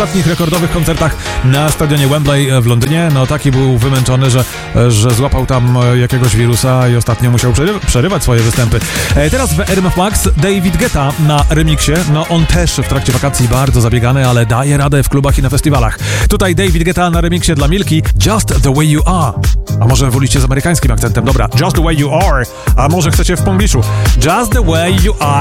ostatnich rekordowych koncertach na stadionie Wembley w Londynie. No taki był wymęczony, że złapał tam jakiegoś wirusa i ostatnio musiał przerywać swoje występy. Teraz w RMF Max David Guetta na remiksie. No on też w trakcie wakacji bardzo zabiegany, ale daje radę w klubach i na festiwalach. Tutaj David Guetta na remiksie dla Milki Just the Way You Are. A może wolicie z amerykańskim akcentem? Dobra, Just the Way You Are. A może chcecie w pongliszu? Just the Way You Are.